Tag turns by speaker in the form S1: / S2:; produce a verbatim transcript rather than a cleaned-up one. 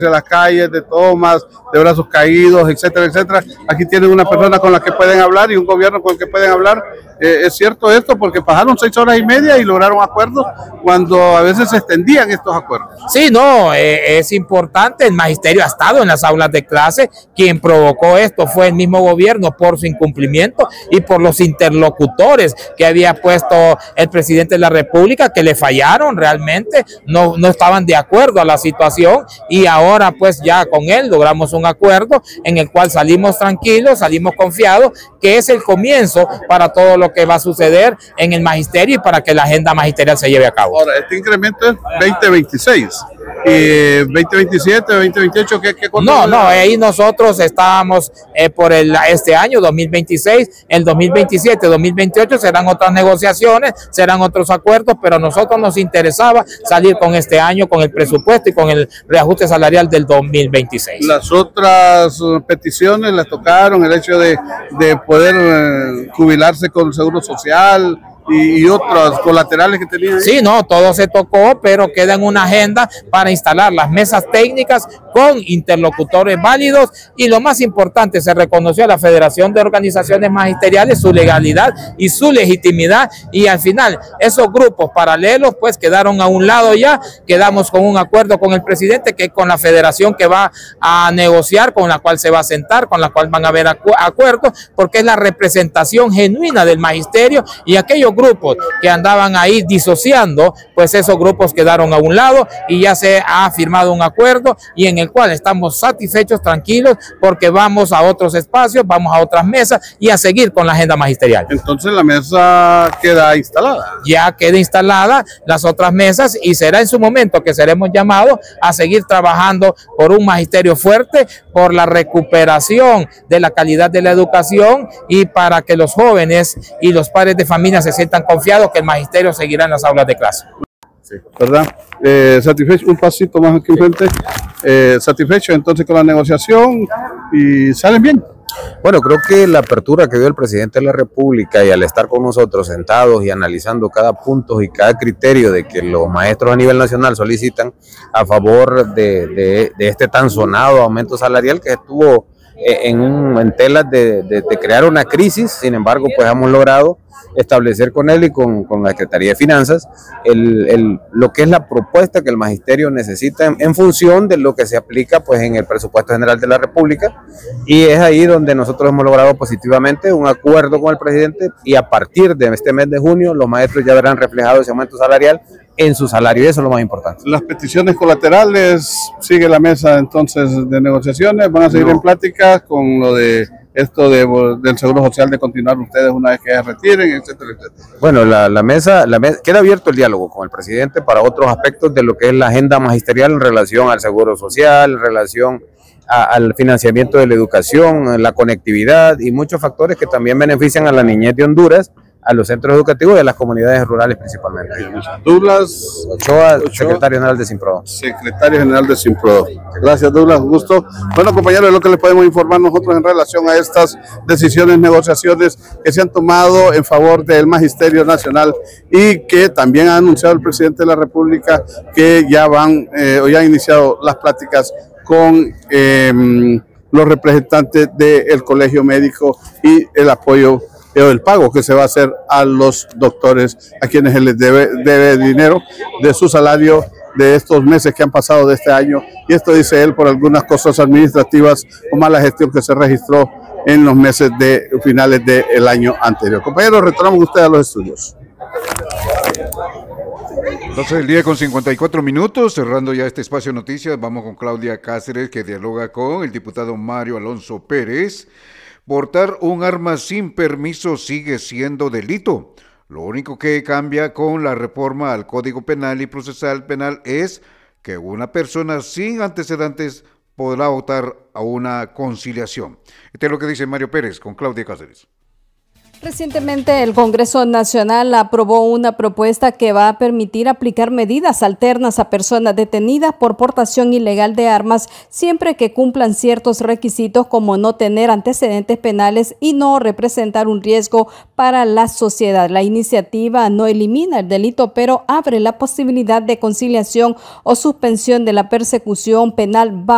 S1: de las calles, de tomas, de brazos caídos, etcétera, etcétera. Aquí tienen una persona con la que pueden hablar y un gobierno con el que pueden hablar. Eh, es cierto esto porque pasaron seis horas y media y lograron acuerdos cuando a veces se extendían estos acuerdos.
S2: Sí, no, eh, es importante. El magisterio ha estado en las aulas de clase. Quien provocó esto fue el mismo gobierno por su incumplimiento y por los interlocutores que había puesto el presidente de la República, que le fallaron realmente, no, no estaban de acuerdo a la situación, y ahora pues ya con él logramos un acuerdo en el cual salimos tranquilos, salimos confiados, que es el comienzo para todo lo que va a suceder en el magisterio y para que la agenda magisterial se lleve a cabo.
S1: Ahora, este incremento es veinte veintiséis. Y veinte veintisiete, veinte veintiocho, ¿qué, qué
S2: No, no, ahí nosotros estábamos eh, por el, este año dos mil veintiséis, el dos mil veintisiete, dos mil veintiocho serán otras negociaciones, serán otros acuerdos, pero a nosotros nos interesaba salir con este año, con el presupuesto y con el reajuste salarial del dos mil veintiséis.
S1: Las otras peticiones las tocaron, el hecho de, de poder eh, jubilarse con el Seguro Social y, y otros colaterales que tenían.
S2: Sí, no, todo se tocó, pero queda en una agenda para instalar las mesas técnicas con interlocutores válidos, y lo más importante, se reconoció a la Federación de Organizaciones Magisteriales su legalidad y su legitimidad, y al final esos grupos paralelos pues quedaron a un lado. Ya quedamos con un acuerdo con el presidente, que es con la federación que va a negociar, con la cual se va a sentar, con la cual van a haber acu acuerdos, porque es la representación genuina del magisterio, y aquellos grupos que andaban ahí disociando, pues esos grupos quedaron a un lado y ya se ha firmado un acuerdo, y en el cual estamos satisfechos, tranquilos, porque vamos a otros espacios, vamos a otras mesas y a seguir con la agenda magisterial.
S1: Entonces la mesa queda instalada.
S2: Ya queda instalada las otras mesas, y será en su momento que seremos llamados a seguir trabajando por un magisterio fuerte, por la recuperación de la calidad de la educación, y para que los jóvenes y los padres de familia se sientan confiados que el magisterio seguirá en las aulas de clase.
S1: Sí, ¿verdad? Eh, satisfecho, un pasito más aquí enfrente, eh, satisfecho entonces con la negociación y salen bien.
S3: Bueno, creo que la apertura que dio el presidente de la República, y al estar con nosotros sentados y analizando cada punto y cada criterio de que los maestros a nivel nacional solicitan a favor de, de, de este tan sonado aumento salarial que estuvo en, un, en telas de, de, de crear una crisis. Sin embargo, pues hemos logrado establecer con él y con, con la Secretaría de Finanzas el, el, lo que es la propuesta que el magisterio necesita en, en función de lo que se aplica pues en el presupuesto general de la República, y es ahí donde nosotros hemos logrado positivamente un acuerdo con el presidente, y a partir de este mes de junio los maestros ya verán reflejado ese aumento salarial en su salario, y eso es lo más importante.
S1: Las peticiones colaterales, sigue la mesa entonces de negociaciones, van a seguir no. en pláticas con lo de esto de, del Seguro Social, de continuar ustedes una vez que se retiren, etcétera, etcétera.
S3: Bueno, la, la mesa, la mesa, queda abierto el diálogo con el presidente para otros aspectos de lo que es la agenda magisterial en relación al Seguro Social, en relación a, al financiamiento de la educación, la conectividad y muchos factores que también benefician a la niñez de Honduras, a los centros educativos y a las comunidades rurales principalmente.
S1: Douglas
S3: Ochoa, Ochoa, secretario general de Simprodo.
S1: Secretario general de Simprodo. Gracias, Douglas, un gusto. Bueno, compañeros, es lo que les podemos informar nosotros en relación a estas decisiones, negociaciones que se han tomado en favor del Magisterio Nacional, y que también ha anunciado el presidente de la República que ya van, eh, o ya han iniciado las pláticas con eh, los representantes del Colegio Médico y el apoyo el pago que se va a hacer a los doctores, a quienes se les debe, debe dinero de su salario de estos meses que han pasado de este año, y esto dice él por algunas cosas administrativas o mala gestión que se registró en los meses de finales del año anterior. Compañeros, retornamos ustedes a los estudios.
S4: doce del día con cincuenta y cuatro minutos, cerrando ya este espacio de noticias, vamos con Claudia Cáceres, que dialoga con el diputado Mario Alonso Pérez. Portar un arma sin permiso sigue siendo delito. Lo único que cambia con la reforma al Código Penal y Procesal Penal es que una persona sin antecedentes podrá optar a una conciliación. Esto es lo que dice Mario Pérez con Claudia Cáceres.
S5: Recientemente el Congreso Nacional aprobó una propuesta que va a permitir aplicar medidas alternas a personas detenidas por portación ilegal de armas siempre que cumplan ciertos requisitos como no tener antecedentes penales y no representar un riesgo para la sociedad. La iniciativa no elimina el delito, pero abre la posibilidad de conciliación o suspensión de la persecución penal bajo